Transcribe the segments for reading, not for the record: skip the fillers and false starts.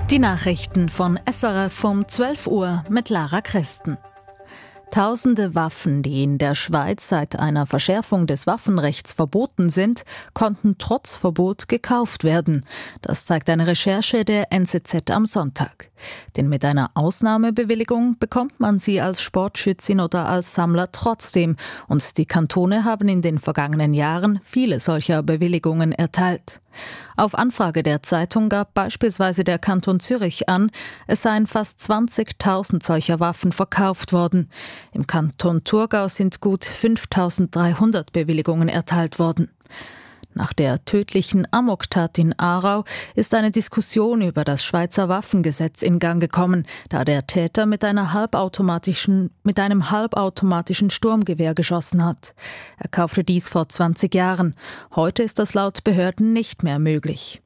Die Nachrichten von SRF um 12 Uhr mit Lara Christen. Tausende Waffen, die in der Schweiz seit einer Verschärfung des Waffenrechts verboten sind, konnten trotz Verbot gekauft werden. Das zeigt eine Recherche der NZZ am Sonntag. Denn mit einer Ausnahmebewilligung bekommt man sie als Sportschützin oder als Sammler trotzdem. Und die Kantone haben in den vergangenen Jahren viele solcher Bewilligungen erteilt. Auf Anfrage der Zeitung gab beispielsweise der Kanton Zürich an, es seien fast 20.000 solcher Waffen verkauft worden. Im Kanton Thurgau sind gut 5.300 Bewilligungen erteilt worden. Nach der tödlichen Amoktat in Aarau ist eine Diskussion über das Schweizer Waffengesetz in Gang gekommen, da der Täter mit einem halbautomatischen Sturmgewehr geschossen hat. Er kaufte dies vor 20 Jahren. Heute ist das laut Behörden nicht mehr möglich.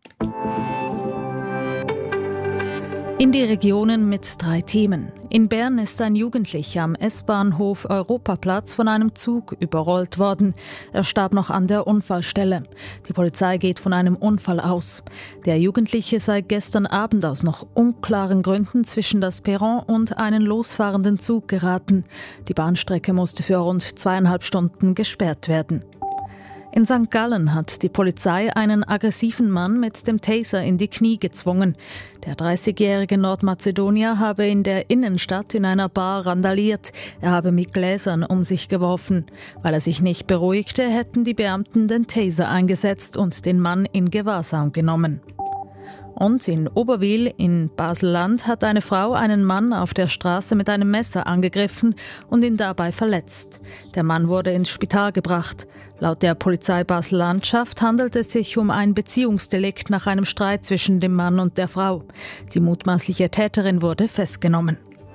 In die Regionen mit 3 Themen. In Bern ist ein Jugendlicher am S-Bahnhof Europaplatz von einem Zug überrollt worden. Er starb noch an der Unfallstelle. Die Polizei geht von einem Unfall aus. Der Jugendliche sei gestern Abend aus noch unklaren Gründen zwischen das Perron und einen losfahrenden Zug geraten. Die Bahnstrecke musste für rund 2,5 Stunden gesperrt werden. In St. Gallen hat die Polizei einen aggressiven Mann mit dem Taser in die Knie gezwungen. Der 30-jährige Nordmazedonier habe in der Innenstadt in einer Bar randaliert. Er habe mit Gläsern um sich geworfen. Weil er sich nicht beruhigte, hätten die Beamten den Taser eingesetzt und den Mann in Gewahrsam genommen. Und in Oberwil in Basel-Land hat eine Frau einen Mann auf der Straße mit einem Messer angegriffen und ihn dabei verletzt. Der Mann wurde ins Spital gebracht. Laut der Polizei Basel-Landschaft handelt es sich um ein Beziehungsdelikt nach einem Streit zwischen dem Mann und der Frau. Die mutmaßliche Täterin wurde festgenommen.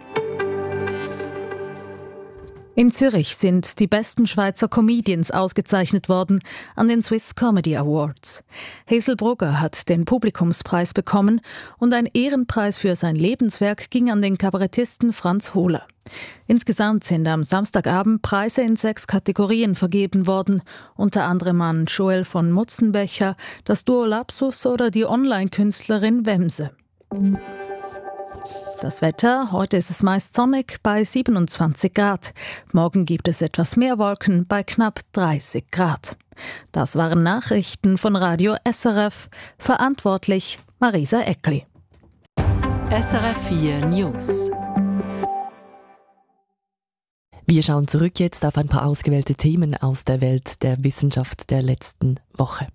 In Zürich sind die besten Schweizer Comedians ausgezeichnet worden an den Swiss Comedy Awards. Hazel Brugger hat den Publikumspreis bekommen und ein Ehrenpreis für sein Lebenswerk ging an den Kabarettisten Franz Hohler. Insgesamt sind am Samstagabend Preise in 6 Kategorien vergeben worden, unter anderem an Joel von Mutzenbecher, das Duo Lapsus oder die Online-Künstlerin Wemse. Das Wetter, heute ist es meist sonnig bei 27 Grad. Morgen gibt es etwas mehr Wolken bei knapp 30 Grad. Das waren Nachrichten von Radio SRF. Verantwortlich Marisa Eckli. SRF 4 News. Wir schauen zurück jetzt auf ein paar ausgewählte Themen aus der Welt der Wissenschaft der letzten Woche.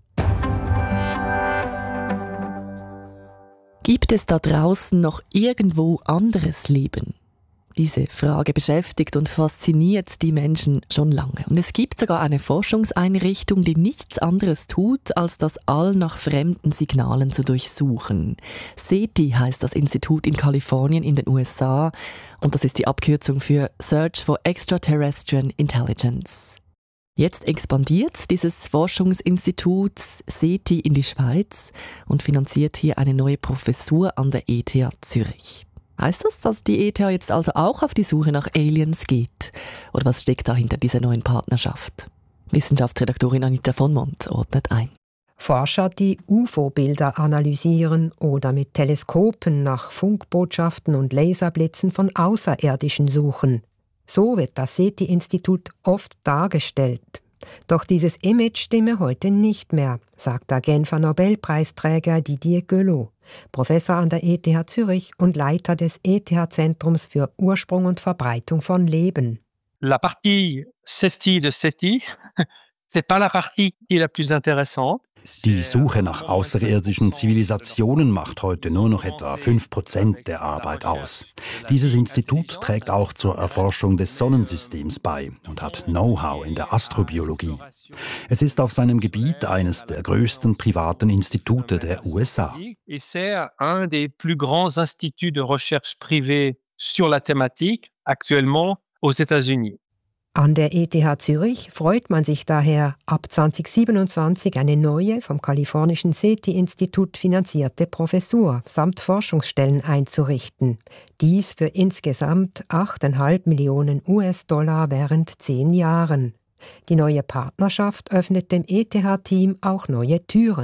Gibt es da draußen noch irgendwo anderes Leben? Diese Frage beschäftigt und fasziniert die Menschen schon lange. Und es gibt sogar eine Forschungseinrichtung, die nichts anderes tut, als das All nach fremden Signalen zu durchsuchen. SETI heißt das Institut in Kalifornien in den USA und das ist die Abkürzung für Search for Extraterrestrial Intelligence. Jetzt expandiert dieses Forschungsinstitut SETI in die Schweiz und finanziert hier eine neue Professur an der ETH Zürich. Heißt das, dass die ETH jetzt also auch auf die Suche nach Aliens geht? Oder was steckt da hinter dieser neuen Partnerschaft? Wissenschaftsredaktorin Anita von Mont ordnet ein. Forscher, die UFO-Bilder analysieren oder mit Teleskopen nach Funkbotschaften und Laserblitzen von Außerirdischen suchen. So wird das SETI-Institut oft dargestellt. Doch dieses Image stimme heute nicht mehr, sagt der Genfer Nobelpreisträger Didier Queloz, Professor an der ETH Zürich und Leiter des ETH-Zentrums für Ursprung und Verbreitung von Leben. La partie SETI de SETI, c'est pas la partie qui est la plus intéressante. Die Suche nach außerirdischen Zivilisationen macht heute nur noch etwa 5% der Arbeit aus. Dieses Institut trägt auch zur Erforschung des Sonnensystems bei und hat Know-how in der Astrobiologie. Es ist auf seinem Gebiet eines der größten privaten Institute der USA. C'est un des plus grands instituts de recherche privés sur la thématique actuellement aux États-Unis. An der ETH Zürich freut man sich daher, ab 2027 eine neue, vom kalifornischen SETI-Institut finanzierte Professur samt Forschungsstellen einzurichten. Dies für insgesamt 8,5 Millionen US-Dollar während 10 Jahren. Die neue Partnerschaft öffnet dem ETH-Team auch neue Türen.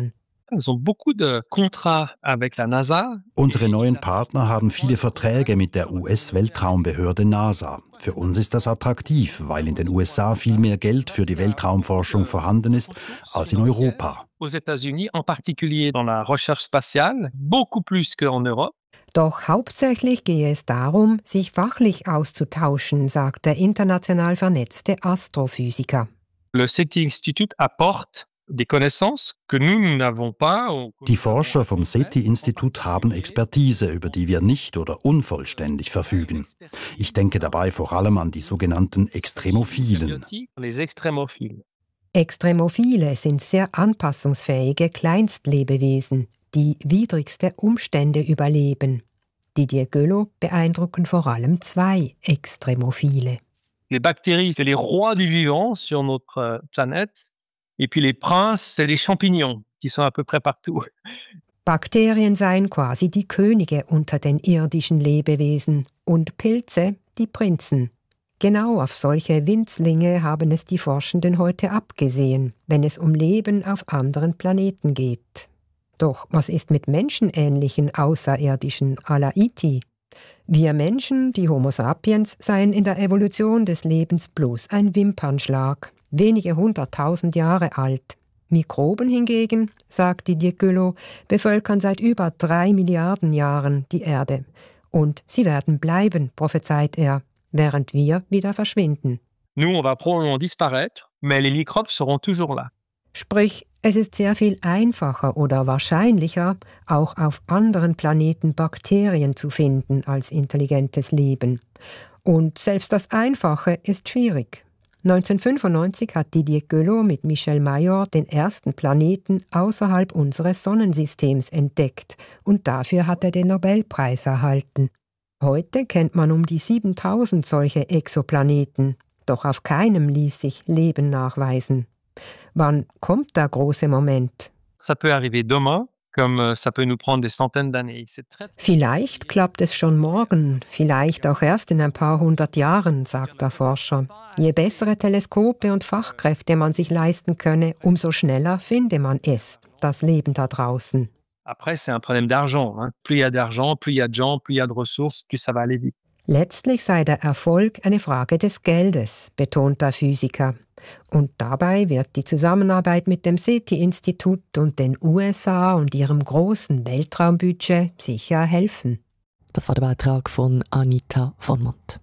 Ils ont beaucoup de contrats avec la NASA. Unsere neuen Partner haben viele Verträge mit der US-Weltraumbehörde NASA. Für uns ist das attraktiv, weil in den USA viel mehr Geld für die Weltraumforschung vorhanden ist als in Europa. Aux États-Unis, en particulier dans la recherche spatiale, beaucoup plus qu'en Europe. Doch hauptsächlich gehe es darum, sich fachlich auszutauschen, sagt der international vernetzte Astrophysiker. Le SETI Institute apporte des connaissances que nous n'avons pas. Die Forscher vom SETI-Institut haben Expertise, über die wir nicht oder unvollständig verfügen. Ich denke dabei vor allem an die sogenannten Extremophilen. Les extrémophiles. Extremophile sind sehr anpassungsfähige Kleinstlebewesen, die widrigste Umstände überleben. Didier Queloz beeindrucken vor allem zwei Extremophile. Les bactéries, c'est les rois du vivant sur notre planète. Et puis les princes, c'est les champignons, qui sont à peu près partout. Bakterien seien quasi die Könige unter den irdischen Lebewesen und Pilze die Prinzen. Genau auf solche Winzlinge haben es die Forschenden heute abgesehen, wenn es um Leben auf anderen Planeten geht. Doch was ist mit menschenähnlichen Außerirdischen à la E.T.? Wir Menschen, die Homo sapiens, seien in der Evolution des Lebens bloß ein Wimpernschlag, wenige 100.000 Jahre alt. Mikroben hingegen, sagt Didier Queloz, bevölkern seit über 3 Milliarden Jahren die Erde. Und sie werden bleiben, prophezeit er, während wir wieder verschwinden. Nous, on va probablement disparaître, mais les microbes seront toujours là. Sprich, es ist sehr viel einfacher oder wahrscheinlicher, auch auf anderen Planeten Bakterien zu finden als intelligentes Leben. Und selbst das Einfache ist schwierig. 1995 hat Didier Queloz mit Michel Mayor den ersten Planeten außerhalb unseres Sonnensystems entdeckt und dafür hat er den Nobelpreis erhalten. Heute kennt man um die 7000 solche Exoplaneten, doch auf keinem ließ sich Leben nachweisen. Wann kommt der große Moment? Ça peut arriver demain, comme ça peut nous prendre des centaines d'années. Vielleicht klappt es schon morgen, vielleicht auch erst in ein paar 100 Jahren, sagt der Forscher. Je bessere Teleskope und Fachkräfte man sich leisten könne, umso schneller finde man es, das Leben da draußen. Après, c'est un problème d'argent. Plus il y a d'argent, plus il y a de gens, plus il y a de ressources, plus ça va aller vite. Letztlich sei der Erfolg eine Frage des Geldes, betont der Physiker. Und dabei wird die Zusammenarbeit mit dem SETI-Institut und den USA und ihrem großen Weltraumbudget sicher helfen. Das war der Beitrag von Anita von Mont.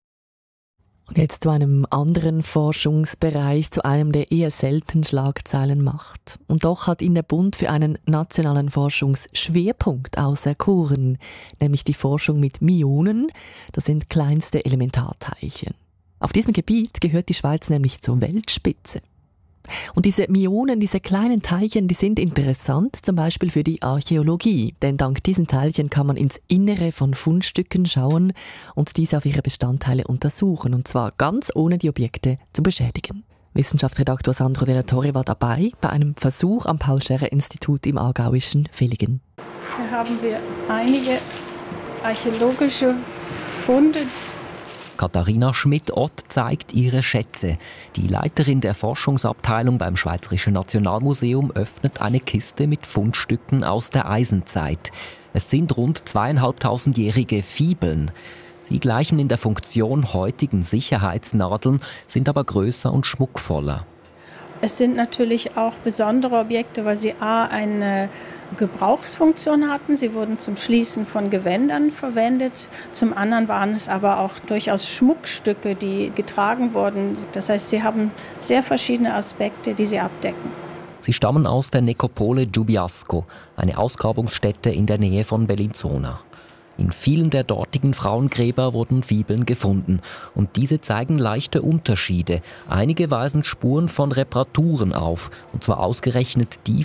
Und jetzt zu einem anderen Forschungsbereich, zu einem, der eher selten Schlagzeilen macht. Und doch hat ihn der Bund für einen nationalen Forschungsschwerpunkt auserkoren, nämlich die Forschung mit Myonen, das sind kleinste Elementarteilchen. Auf diesem Gebiet gehört die Schweiz nämlich zur Weltspitze. Und diese Myonen, diese kleinen Teilchen, die sind interessant, zum Beispiel für die Archäologie. Denn dank diesen Teilchen kann man ins Innere von Fundstücken schauen und diese auf ihre Bestandteile untersuchen. Und zwar ganz ohne die Objekte zu beschädigen. Wissenschaftsredaktor Sandro Della Torre war dabei bei einem Versuch am Paul-Scherrer-Institut im aargauischen Villingen. Hier haben wir einige archäologische Funde. Katharina Schmidt-Ott zeigt ihre Schätze. Die Leiterin der Forschungsabteilung beim Schweizerischen Nationalmuseum öffnet eine Kiste mit Fundstücken aus der Eisenzeit. Es sind rund 2500-jährige Fibeln. Sie gleichen in der Funktion heutigen Sicherheitsnadeln, sind aber größer und schmuckvoller. Es sind natürlich auch besondere Objekte, weil sie eine Gebrauchsfunktion hatten. Sie wurden zum Schließen von Gewändern verwendet. Zum anderen waren es aber auch durchaus Schmuckstücke, die getragen wurden. Das heißt, sie haben sehr verschiedene Aspekte, die sie abdecken. Sie stammen aus der Nekropole Djubiasco, eine Ausgrabungsstätte in der Nähe von Bellinzona. In vielen der dortigen Frauengräber wurden Fibeln gefunden und diese zeigen leichte Unterschiede. Einige weisen Spuren von Reparaturen auf, und zwar ausgerechnet die